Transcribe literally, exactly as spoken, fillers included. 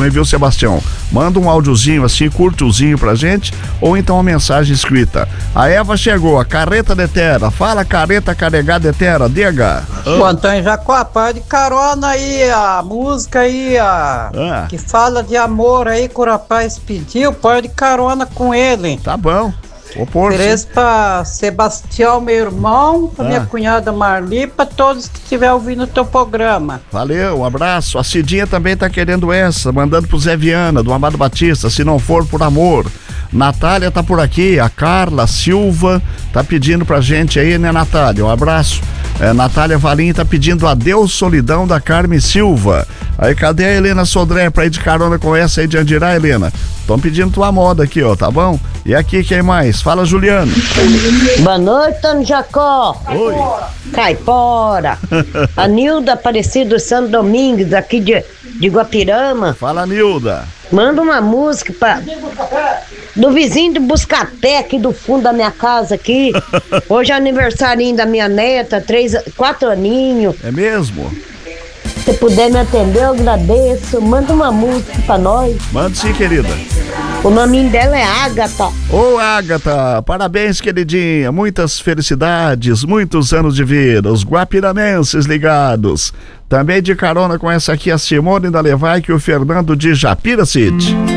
mesmo, hein, viu, Sebastião? Manda um áudiozinho assim, curtozinho pra gente, ou então uma mensagem escrita. A Eva chegou, a carreta de terra. Fala, carreta carregada de terra, diga. O Antônio Jacó, pode carona aí, a música aí, a Ah. que fala de amor aí que o rapaz pediu, pode carona com ele. Tá bom. Vou pôr. Ofereço pra Sebastião, meu irmão, pra Ah. minha cunhada Marli, pra todos que estiver ouvindo o teu programa. Valeu, um abraço. A Cidinha também tá querendo essa, mandando pro Zé Viana, do Amado Batista, se não for por amor. Natália tá por aqui, a Carla Silva tá pedindo pra gente aí, né, Natália? Um abraço. É, Natália Valim tá pedindo Adeus Solidão, da Carmen Silva. Aí, cadê a Helena Sodré pra ir de carona com essa aí de Andirá, Helena? Estão pedindo tua moda aqui, ó, tá bom? E aqui, quem mais? Fala, Juliano. Boa noite, Antônio Jacó. Oi. Caipora. A Nilda Aparecido Santo Domingues, aqui de, de Guapirama. Fala, Nilda. Manda uma música pra, do vizinho do Buscapé, aqui do fundo da minha casa aqui. Hoje é aniversário da minha neta, três, quatro aninhos. É mesmo? Se puder me atender, eu agradeço. Manda uma música pra nós. Manda sim, querida. O nome dela é Ágata. Ô, Ágata, parabéns, queridinha. Muitas felicidades, muitos anos de vida. Os guapiramenses ligados. Também de carona com essa aqui, a Simone da Levai, e o Fernando de Japira City.